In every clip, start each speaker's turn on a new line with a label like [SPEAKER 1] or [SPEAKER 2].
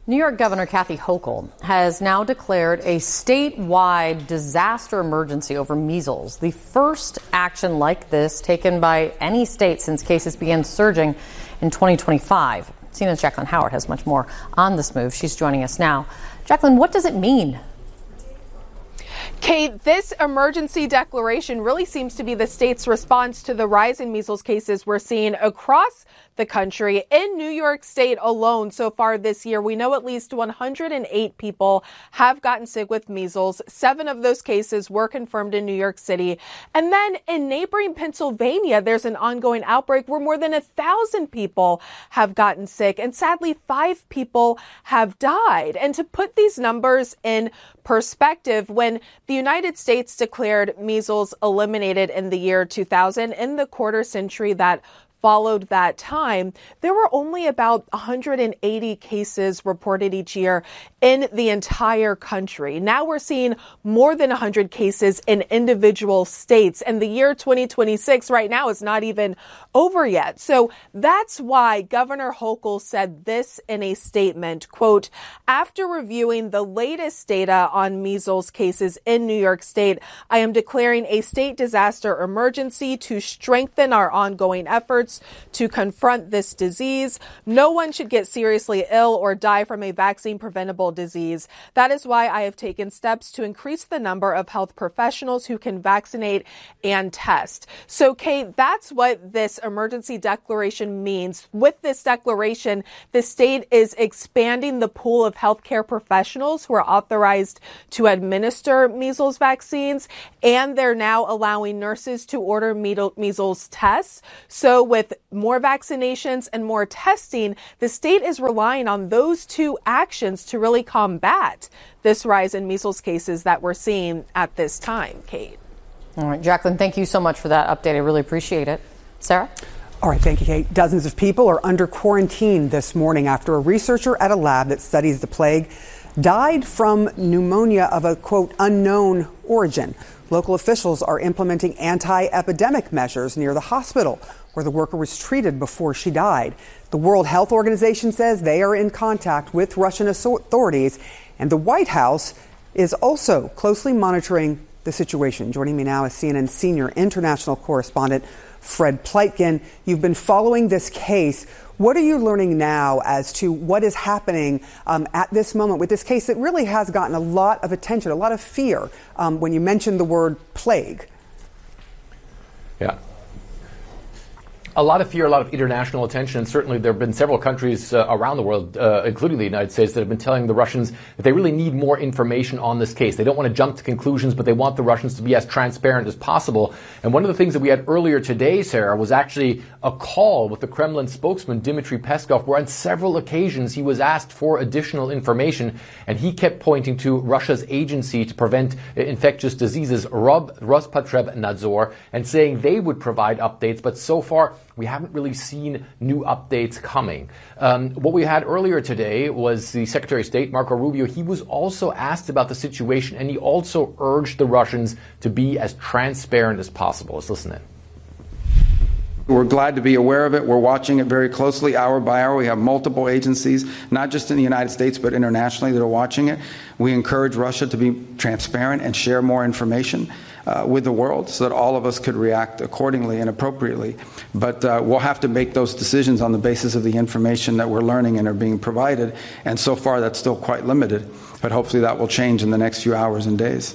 [SPEAKER 1] New York Governor Kathy Hochul has now declared a statewide disaster emergency over measles, the first action like this taken by any state since cases began surging in 2025. CNN's Jacqueline Howard has much more on this move. She's joining us now. Jacqueline, what does it mean?
[SPEAKER 2] Kate, this emergency declaration really seems to be the state's response to the rise in measles cases we're seeing across the country. In New York State alone so far this year, we know at least 108 people have gotten sick with measles. 7 of those cases were confirmed in New York City. And then in neighboring Pennsylvania, there's an ongoing outbreak where more than 1,000 people have gotten sick. And sadly, 5 people have died. And to put these numbers in perspective, when the United States declared measles eliminated in the year 2000, in the quarter century that followed that time, there were only about 180 cases reported each year in the entire country. Now we're seeing more than 100 cases in individual states, and the year 2026 right now is not even over yet. So that's why Governor Hochul said this in a statement, quote, "After reviewing the latest data on measles cases in New York State, I am declaring a state disaster emergency to strengthen our ongoing efforts to confront this disease. No one should get seriously ill or die from a vaccine-preventable disease. That is why I have taken steps to increase the number of health professionals who can vaccinate and test." So, Kate, that's what this emergency declaration means. With this declaration, the state is expanding the pool of healthcare professionals who are authorized to administer measles vaccines, and they're now allowing nurses to order measles tests. So with more vaccinations and more testing, the state is relying on those two actions to really combat this rise in measles cases that we're seeing at this time, Kate.
[SPEAKER 1] All right, Jacqueline, thank you so much for that update. I really appreciate it. Sarah?
[SPEAKER 3] All right, thank you, Kate. Dozens of people are under quarantine this morning after a researcher at a lab that studies the plague died from pneumonia of a, quote, unknown origin. Local officials are implementing anti-epidemic measures near the hospital where the worker was treated before she died. The World Health Organization says they are in contact with Russian authorities, and the White House is also closely monitoring the situation. Joining me now is CNN senior international correspondent Fred Pleitgen. You've been following this case. What are you learning now as to what is happening at this moment with this case that really has gotten a lot of attention, a lot of fear when you mentioned the word plague?
[SPEAKER 4] Yeah. A lot of fear, a lot of international attention, and certainly there have been several countries around the world, including the United States, that have been telling the Russians that they really need more information on this case. They don't want to jump to conclusions, but they want the Russians to be as transparent as possible. And one of the things that we had earlier today, Sarah, was actually a call with the Kremlin spokesman, Dmitry Peskov, where on several occasions he was asked for additional information, and he kept pointing to Russia's agency to prevent infectious diseases, Rospotrebnadzor, and saying they would provide updates, but so far we haven't really seen new updates coming. What we had earlier today was the Secretary of State, Marco Rubio. He was also asked about the situation, and he also urged the Russians to be as transparent as possible. Let's listen in.
[SPEAKER 5] We're glad to be aware of it. We're watching it very closely, hour by hour. We have multiple agencies, not just in the United States, but internationally, that are watching it. We encourage Russia to be transparent and share more information with the world so that all of us could react accordingly and appropriately. But we'll have to make those decisions on the basis of the information that we're learning and are being provided. And so far, that's still quite limited. But hopefully that will change in the next few hours and days.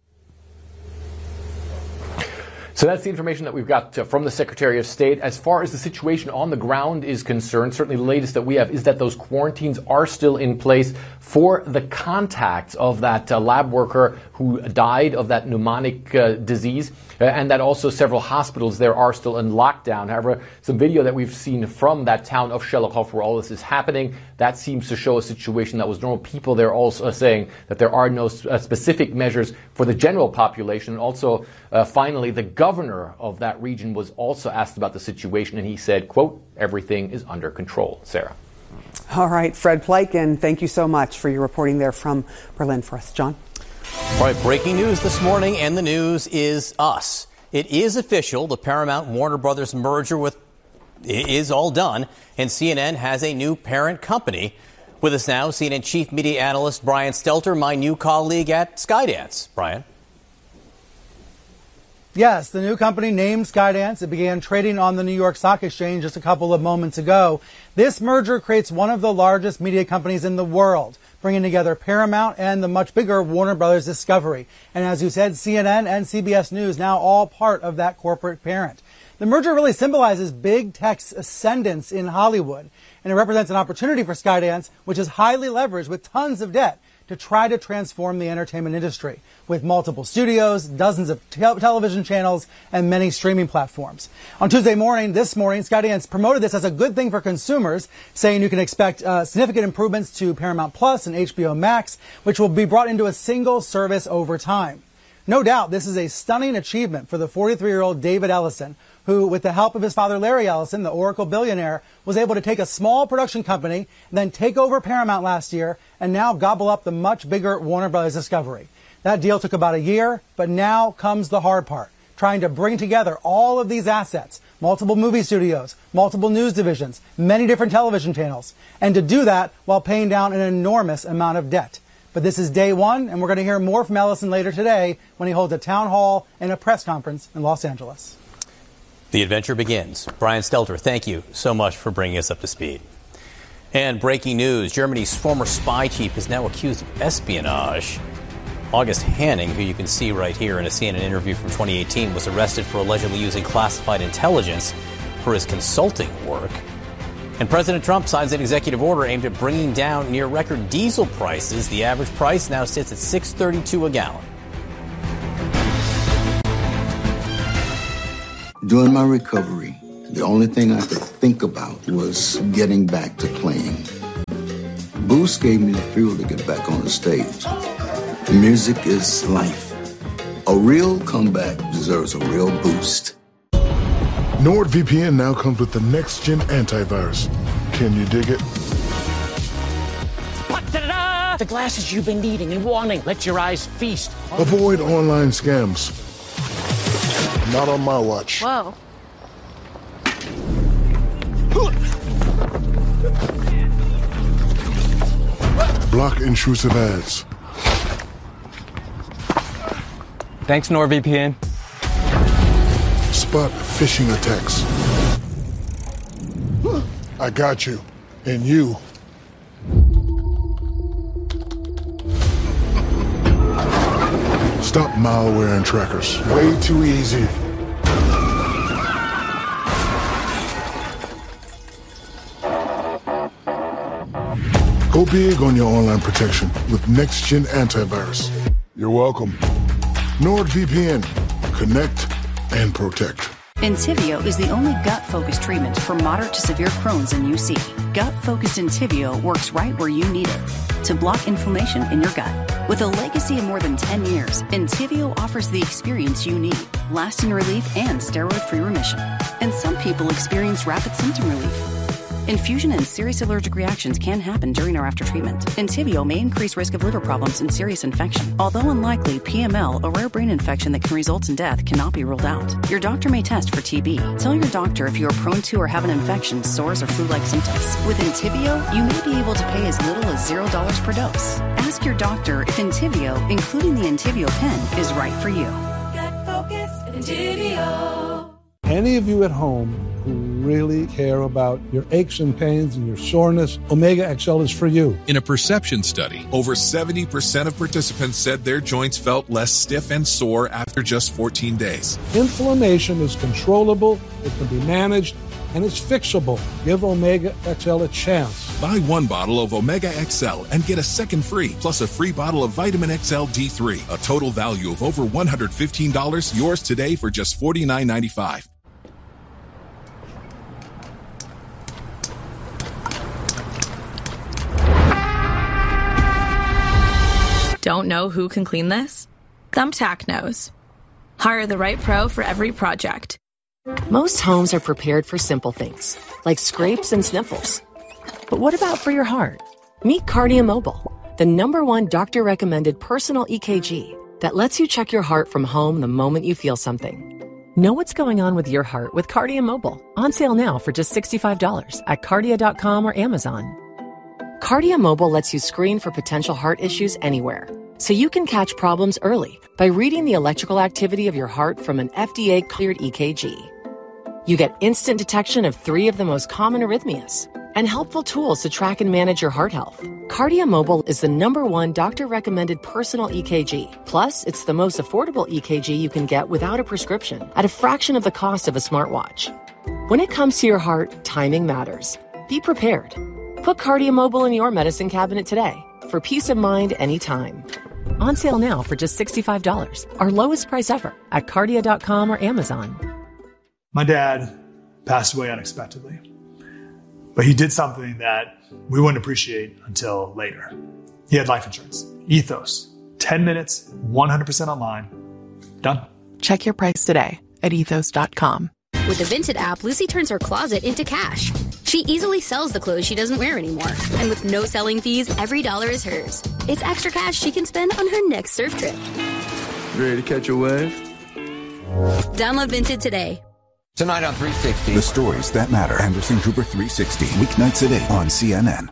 [SPEAKER 4] So that's the information that we've got from the Secretary of State. As far as the situation on the ground is concerned, certainly the latest that we have is that those quarantines are still in place for the contacts of that lab worker who died of that pneumonic disease, and that also several hospitals there are still in lockdown. However, some video that we've seen from that town of Shelikof where all this is happening, that seems to show a situation that was normal. People there also saying that there are no specific measures for the general population. And also, finally, the governor of that region was also asked about the situation, and he said, quote, "Everything is under control." Sarah.
[SPEAKER 3] All right, Fred Pleitgen, thank you so much for your reporting there from Berlin for us. John?
[SPEAKER 6] All right, breaking news this morning, and the news is us. It is official. The Paramount Warner Brothers merger is all done, and CNN has a new parent company. With us now, CNN Chief Media Analyst Brian Stelter, my new colleague at Skydance. Brian.
[SPEAKER 7] Yes, the new company named Skydance. It began trading on the New York Stock Exchange just a couple of moments ago. This merger creates one of the largest media companies in the world, bringing together Paramount and the much bigger Warner Brothers Discovery. And as you said, CNN and CBS News now all part of that corporate parent. The merger really symbolizes big tech's ascendance in Hollywood, and it represents an opportunity for Skydance, which is highly leveraged with tons of debt, to try to transform the entertainment industry with multiple studios, dozens of television channels, and many streaming platforms. On Tuesday morning, Skydance promoted this as a good thing for consumers, saying you can expect significant improvements to Paramount Plus and HBO Max, which will be brought into a single service over time. No doubt, this is a stunning achievement for the 43-year-old David Ellison, who, with the help of his father Larry Ellison, the Oracle billionaire, was able to take a small production company, then take over Paramount last year, and now gobble up the much bigger Warner Brothers Discovery. That deal took about a year, but now comes the hard part, trying to bring together all of these assets, multiple movie studios, multiple news divisions, many different television channels, and to do that while paying down an enormous amount of debt. But this is day one, and we're going to hear more from Ellison later today when he holds a town hall and a press conference in Los Angeles.
[SPEAKER 6] The adventure begins. Brian Stelter, thank you so much for bringing us up to speed. And breaking news, Germany's former spy chief is now accused of espionage. August Hanning, who you can see right here in a CNN interview from 2018, was arrested for allegedly using classified intelligence for his consulting work. And President Trump signs an executive order aimed at bringing down near-record diesel prices. The average price now sits at $6.32 a gallon.
[SPEAKER 8] During my recovery, the only thing I could think about was getting back to playing. Boost gave me the fuel to get back on the stage. Music is life. A real comeback deserves a real boost.
[SPEAKER 9] NordVPN now comes with the next-gen antivirus. Can you dig it?
[SPEAKER 10] The glasses you've been needing and wanting. Let your eyes feast.
[SPEAKER 9] Avoid online scams. Not on my watch.
[SPEAKER 2] Whoa.
[SPEAKER 9] Block intrusive ads.
[SPEAKER 11] Thanks, NordVPN.
[SPEAKER 9] Spot phishing attacks. I got you. And you. Stop malware and trackers. Way too easy. Go big on your online protection with next-gen antivirus. You're welcome. NordVPN. Connect and protect.
[SPEAKER 12] Entyvio is the only gut-focused treatment for moderate to severe Crohn's and UC. Gut-focused Entyvio works right where you need it to block inflammation in your gut. With a legacy of more than 10 years, Entyvio offers the experience you need, lasting relief and steroid-free remission. And some people experience rapid symptom relief. Infusion and serious allergic reactions can happen during or after treatment. Entyvio may increase risk of liver problems and serious infection. Although unlikely, PML, a rare brain infection that can result in death, cannot be ruled out. Your doctor may test for TB. Tell your doctor if you are prone to or have an infection, sores, or flu-like symptoms. With Entyvio, you may be able to pay as little as $0 per dose. Ask your doctor if Entyvio, including the Entyvio pen, is right for you.
[SPEAKER 13] Gut focused Entyvio.
[SPEAKER 14] Any of you at home who really care about your aches and pains and your soreness, Omega XL is for you.
[SPEAKER 15] In a perception study, over 70% of participants said their joints felt less stiff and sore after just 14 days.
[SPEAKER 14] Inflammation is controllable, it can be managed, and it's fixable. Give Omega XL a chance.
[SPEAKER 15] Buy one bottle of Omega XL and get a second free, plus a free bottle of Vitamin XL D3. A total value of over $115, yours today for just $49.95.
[SPEAKER 16] Don't know who can clean this? Thumbtack knows. Hire the right pro for every project.
[SPEAKER 17] Most homes are prepared for simple things, like scrapes and sniffles. But what about for your heart? Meet Cardia Mobile, the #1 doctor-recommended personal EKG that lets you check your heart from home the moment you feel something. Know what's going on with your heart with Cardia Mobile. On sale now for just $65 at Cardia.com or Amazon. Cardia Mobile lets you screen for potential heart issues anywhere, so you can catch problems early by reading the electrical activity of your heart from an FDA-cleared EKG. You get instant detection of 3 of the most common arrhythmias and helpful tools to track and manage your heart health. Cardia Mobile is the #1 doctor-recommended personal EKG. Plus, it's the most affordable EKG you can get without a prescription at a fraction of the cost of a smartwatch. When it comes to your heart, timing matters. Be prepared. Put Cardia Mobile in your medicine cabinet today for peace of mind anytime. On sale now for just $65, our lowest price ever at Cardia.com or Amazon.
[SPEAKER 18] My dad passed away unexpectedly, but he did something that we wouldn't appreciate until later. He had life insurance. Ethos. 10 minutes, 100% online. Done.
[SPEAKER 19] Check your price today at ethos.com.
[SPEAKER 20] With the Vinted app, Lucy turns her closet into cash. She easily sells the clothes she doesn't wear anymore. And with no selling fees, every dollar is hers. It's extra cash she can spend on her next surf trip.
[SPEAKER 21] Ready to catch a wave?
[SPEAKER 20] Download Vinted today.
[SPEAKER 22] Tonight on 360.
[SPEAKER 23] The stories that matter. Anderson Cooper 360. Weeknights at 8 on CNN.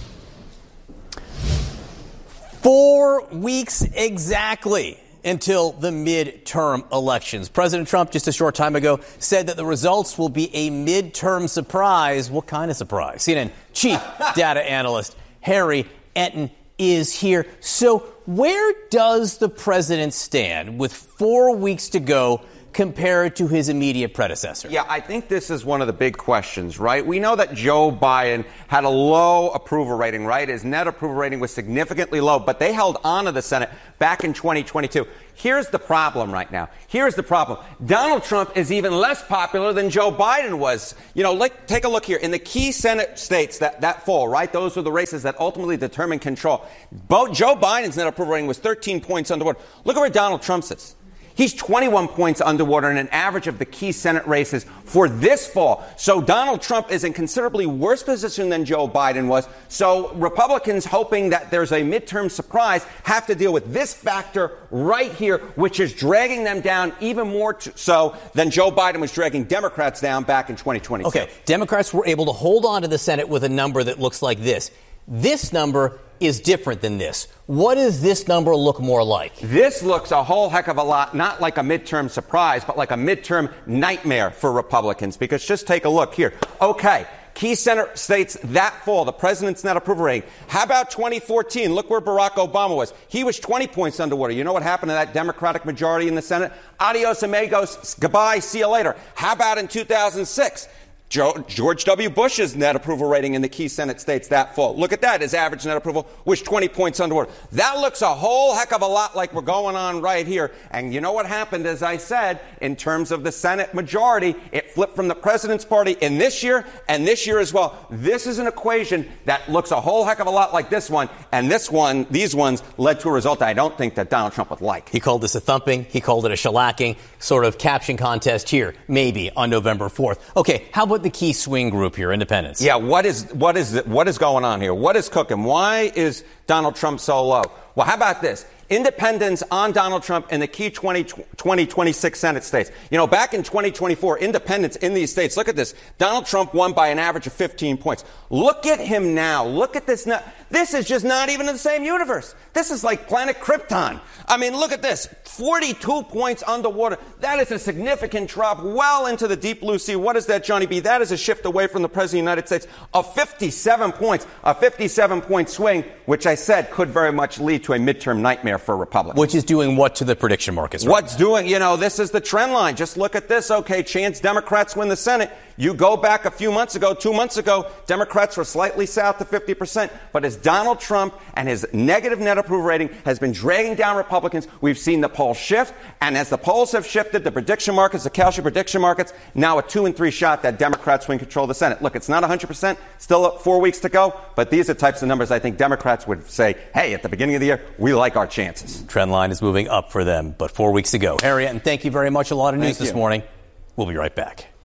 [SPEAKER 6] 4 weeks exactly until the midterm elections. President Trump, just a short time ago, said that the results will be a midterm surprise. What kind of surprise? CNN chief data analyst Harry Enten is here. So where does the president stand with 4 weeks to go compared to his immediate predecessor?
[SPEAKER 24] Yeah, I think this is one of the big questions, right? We know that Joe Biden had a low approval rating, right? His net approval rating was significantly low, but they held on to the Senate back in 2022. Here's the problem right now. Here's the problem. Donald Trump is even less popular than Joe Biden was. You know, take a look here. In the key Senate states that fall, right? Those are the races that ultimately determine control. Joe Biden's net approval rating was 13 points underwater. Look at where Donald Trump's is. He's 21 points underwater in an average of the key Senate races for this fall. So Donald Trump is in considerably worse position than Joe Biden was. So Republicans, hoping that there's a midterm surprise, have to deal with this factor right here, which is dragging them down even more so than Joe Biden was dragging Democrats down back in 2022.
[SPEAKER 6] Okay, Democrats were able to hold on to the Senate with a number that looks like this. This number is different than this. What does this number look more like?
[SPEAKER 24] This looks a whole heck of a lot, not like a midterm surprise, but like a midterm nightmare for Republicans. Because just take a look here. Okay, key Senate states that fall, the president's net approval rating. How about 2014? Look where Barack Obama was. He was 20 points underwater. You know what happened to that Democratic majority in the Senate? Adios, amigos. Goodbye. See you later. How about in 2006? George W. Bush's net approval rating in the key Senate states that fall. Look at that. His average net approval was 20 points underwater. That looks a whole heck of a lot like we're going on right here. And you know what happened, as I said, in terms of the Senate majority, it flipped from the president's party in this year and this year as well. This is an equation that looks a whole heck of a lot like this one. And these ones led to a result I don't think that Donald Trump would like.
[SPEAKER 6] He called this a thumping. He called it a shellacking, sort of caption contest here, maybe on November 4th. Okay, how about the key swing group here, independents?
[SPEAKER 24] Yeah, what is going on here? What is cooking? Why is Donald Trump so low? Well, how about this? Independents on Donald Trump in the key 2026 Senate states. You know, back in 2024, independents in these states, look at this. Donald Trump won by an average of 15 points. Look at him now. Look at this now. This is just not even in the same universe. This is like planet Krypton. I mean, look at this. 42 points underwater. That is a significant drop well into the deep blue sea. What is that, Johnny B? That is a shift away from the President of the United States of 57 points, a 57-point swing, which I said could very much lead to a midterm nightmare for Republicans.
[SPEAKER 6] Which is doing what to the prediction markets? Right
[SPEAKER 24] What's doing, this is the trend line. Just look at this. Okay, chance Democrats win the Senate. You go back a few months ago, 2 months ago, Democrats were slightly south of 50%. But as Donald Trump and his negative net approval rating has been dragging down Republicans, we've seen the polls shift. And as the polls have shifted, the prediction markets, the Kalshi prediction markets, now a 2 and 3 shot that Democrats win control of the Senate. Look, it's not 100%, still 4 weeks to go. But these are types of numbers I think Democrats would say, hey, at the beginning of the year, we like our chances.
[SPEAKER 6] Trend line is moving up for them, but 4 weeks to go. Harriet, and thank you very much. A lot of news this morning. We'll be right back.